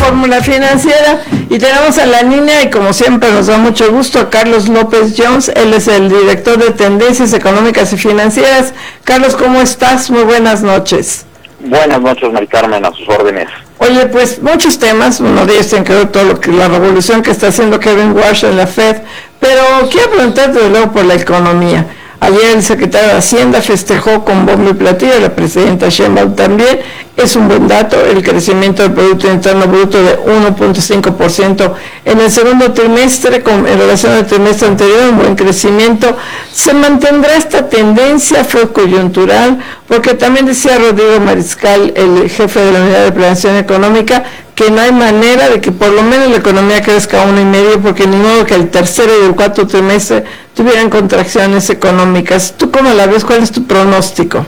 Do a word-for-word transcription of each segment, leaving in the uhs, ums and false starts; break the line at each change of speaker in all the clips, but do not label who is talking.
Fórmula Financiera y tenemos a la línea y como siempre nos da mucho gusto a Carlos López Jones, él es el director de Tendencias Económicas y Financieras. Carlos, ¿cómo estás? Muy buenas noches.
Buenas noches, Mari Carmen, a sus órdenes.
Oye, pues muchos temas, uno de ellos tiene que ver todo lo que la revolución que está haciendo Kevin Warsh en la Fed, pero quiero preguntarte de luego por la economía. Ayer el secretario de Hacienda festejó con bombo y platillo, la presidenta Sheinbaum también. Es un buen dato el crecimiento del Producto Interno Bruto de uno punto cinco por ciento en el segundo trimestre, con, en relación al trimestre anterior, un buen crecimiento. ¿Se mantendrá esta tendencia? ¿Fue coyuntural? Porque también decía Rodrigo Mariscal, el jefe de la Unidad de Planeación Económica, que no hay manera de que por lo menos la economía crezca a uno y medio, porque ni modo que el tercero y el cuarto trimestre tuvieran contracciones económicas. ¿Tú cómo la ves? ¿Cuál es tu pronóstico?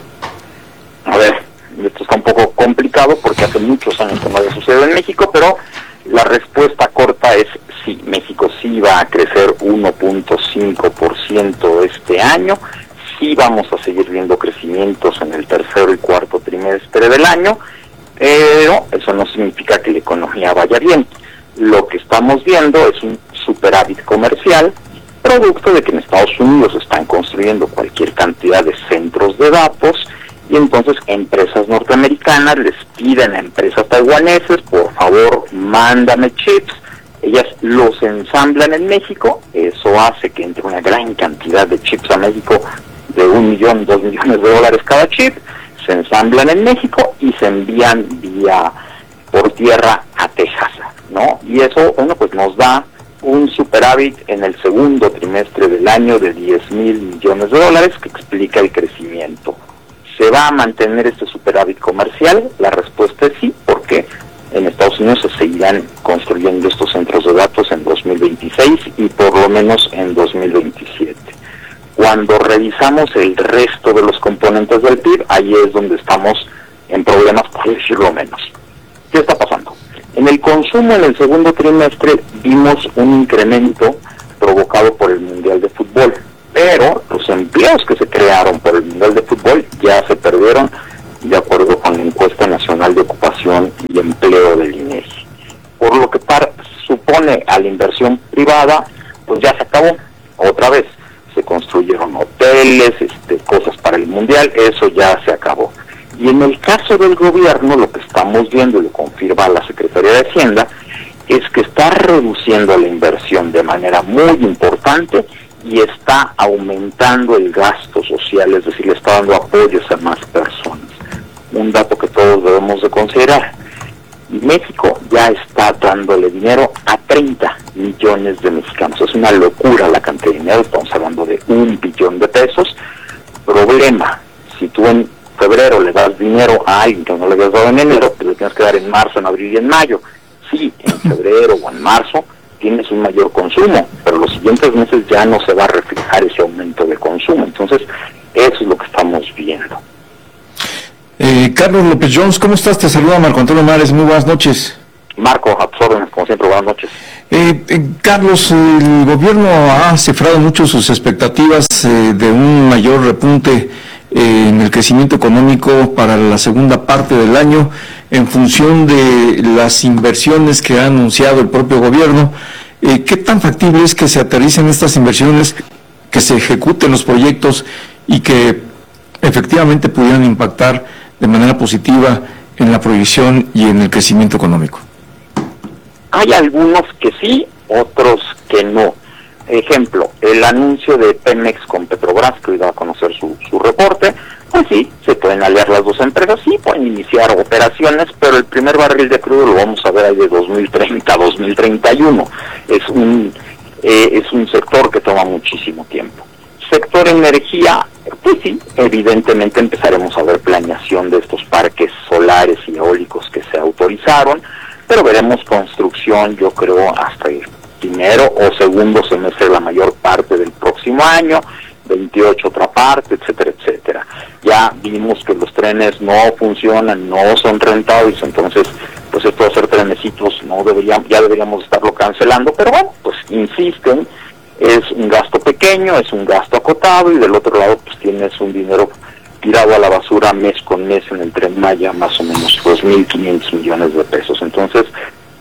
A ver, esto está un poco complicado porque hace muchos años que no había sucedido en México, pero la respuesta corta es sí, México sí va a crecer uno punto cinco por ciento este año, sí vamos a seguir viendo crecimientos en el tercero y cuarto trimestre del año, pero eso no significa que la economía vaya bien. Lo que estamos viendo es un superávit comercial, producto de que en Estados Unidos están construyendo cualquier cantidad de centros de datos y entonces empresas norteamericanas les piden a empresas taiwaneses, por favor, mándame chips. Ellas los ensamblan en México, eso hace que entre una gran cantidad de chips a México de un millón, dos millones de dólares cada chip, se ensamblan en México y se envían vía por tierra a Texas, ¿no? Y eso, bueno, pues nos da un superávit en el segundo trimestre del año de diez mil millones de dólares que explica el crecimiento. ¿Se va a mantener este superávit comercial? La respuesta es sí, porque en Estados Unidos se seguirán construyendo estos centros de datos en dos mil veintiséis y por lo menos en dos mil veintisiete. Cuando revisamos el resto de los componentes del P I B, ahí es donde estamos en problemas, por decirlo menos. ¿Qué está pasando? En el consumo en el segundo trimestre vimos un incremento provocado por el Mundial de Fútbol, pero los empleos que se crearon por el Mundial de Fútbol ya se perdieron de acuerdo con la encuesta nacional de ocupación y empleo del INEGI. Por lo que par, supone a la inversión privada, pues ya se acabó otra vez. Se construyeron hoteles, este, cosas para el Mundial, eso ya se acabó. Y en el caso del gobierno, lo que estamos viendo, y lo confirma la Secretaría de Hacienda, es que está reduciendo la inversión de manera muy importante y está aumentando el gasto social, es decir, le está dando apoyos a más personas. Un dato que todos debemos de considerar. México ya está dándole dinero a treinta millones de mexicanos. Es una locura la cantidad de dinero, estamos hablando de un billón de pesos. Problema, si tú en febrero le das dinero a alguien que no le habías dado en enero, te lo tienes que dar en marzo, en abril y en mayo. Sí, en febrero o en marzo tienes un mayor consumo, pero los siguientes meses ya no se va a reflejar ese aumento de consumo. Entonces, eso es lo que estamos viendo.
Eh, Carlos López Jones, ¿cómo estás? Te saluda Marco Antonio Mares, muy buenas noches.
Marco, a tus órdenes, como siempre, buenas noches.
Eh, eh, Carlos, el gobierno ha cifrado mucho sus expectativas eh, de un mayor repunte eh, en el crecimiento económico para la segunda parte del año en función de las inversiones que ha anunciado el propio gobierno. Eh, ¿Qué tan factible es que se aterricen estas inversiones, que se ejecuten los proyectos y que efectivamente pudieran impactar de manera positiva en la proyección y en el crecimiento económico?
Hay algunos que sí, otros que no. Ejemplo, el anuncio de Pemex con Petrobras, que hoy va a conocer su, su reporte, pues sí, se pueden aliar las dos empresas, sí, pueden iniciar operaciones, pero el primer barril de crudo lo vamos a ver ahí de dos mil treinta a dos mil treinta y uno. Es un, eh, es un sector que toma muchísimo tiempo. Sector energía, pues sí, evidentemente empezaremos a ver planeación de estos parques solares y eólicos que se autorizaron, pero veremos construcción, yo creo, hasta el primero o segundo semestre la mayor parte del próximo año, veintiocho otra parte, etcétera, etcétera. Ya vimos que los trenes no funcionan, no son rentables, entonces, pues esto de hacer trenecitos no deberíamos, ya deberíamos estarlo cancelando, pero bueno, pues insisten. Es un gasto pequeño, es un gasto acotado y del otro lado pues tienes un dinero tirado a la basura mes con mes en el Tren Maya, más o menos dos mil quinientos millones de pesos. Entonces,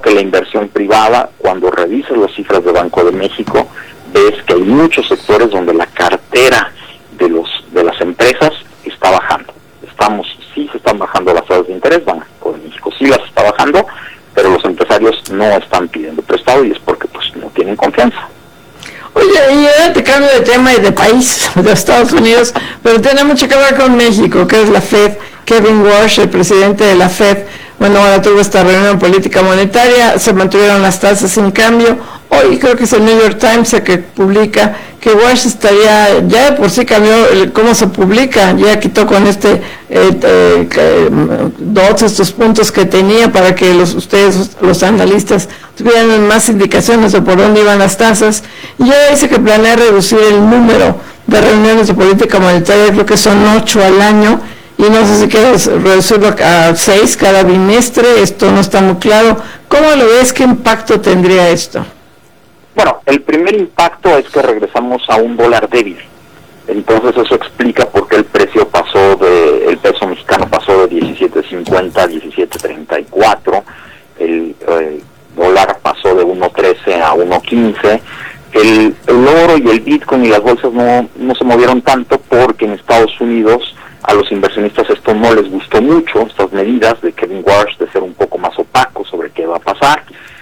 que la inversión privada, cuando revisas las cifras de Banco de México, ves que hay muchos sectores donde la cartera de los de las empresas está bajando. Estamos, sí se están bajando las tasas de interés, Banco de México sí las está bajando, pero los empresarios no están pidiendo prestado y es porque pues no tienen confianza.
Oye, y ahora te cambio de tema y de país, de Estados Unidos, pero tiene mucho que ver con México, que es la Fed. Kevin Warsh, el presidente de la Fed, bueno, ahora tuvo esta reunión política monetaria, se mantuvieron las tasas sin cambio. Hoy creo que es el New York Times el que publica que Warsh estaría, ya de por sí cambió el, cómo se publica, ya quitó con este eh, eh, eh, dos estos puntos que tenía para que los ustedes, los analistas, tuvieran más indicaciones de por dónde iban las tasas. Y ya dice que planea reducir el número de reuniones de política monetaria, creo que son ocho al año, y no sé si quieres reducirlo a seis cada bimestre, esto no está muy claro. ¿Cómo lo ves? ¿Qué impacto tendría esto?
Bueno, el primer impacto es que regresamos a un dólar débil. Entonces eso explica por qué el precio pasó de, el peso mexicano pasó de diecisiete cincuenta a diecisiete treinta y cuatro, el, el dólar pasó de uno trece a uno quince, el, el oro y el Bitcoin y las bolsas no, no se movieron tanto porque en Estados Unidos a los inversionistas esto no les gustó mucho, estas medidas de Kevin Warsh de ser un poco más opaco sobre qué va a pasar,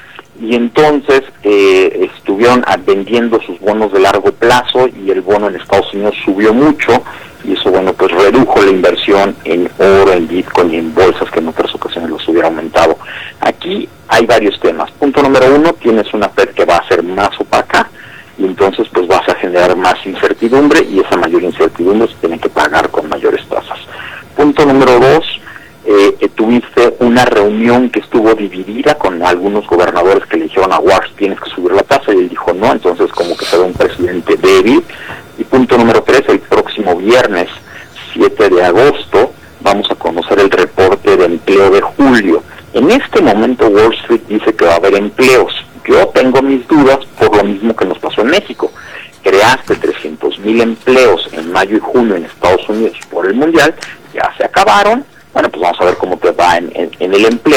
y entonces eh, estuvieron vendiendo sus bonos de largo plazo y el bono en Estados Unidos subió mucho, y eso, bueno, pues redujo la inversión en oro, en Bitcoin y en bolsas que en otras ocasiones los hubiera aumentado. Aquí hay varios temas. Punto número uno, tienes una Fed que va a ser más opaca, y entonces pues vas a generar más incertidumbre, y esa mayor incertidumbre se tiene que pagar con mayores tasas. Punto número dos, eh, tuviste una reunión que estuvo dividida con algunos gobernadores que le dijeron a Warsh tienes que subir la tasa, y él dijo no, entonces como que se ve un presidente débil. Y punto número tres, el próximo viernes siete de agosto vamos a conocer el reporte de empleo de julio. En este momento Wall Street dice que va a haber empleos. Yo tengo mis dudas por lo mismo que nos pasó en México. Creaste trescientos mil empleos en mayo y junio en Estados Unidos por el Mundial, ya se acabaron. Bueno, pues vamos a ver cómo te va en, en, en el empleo.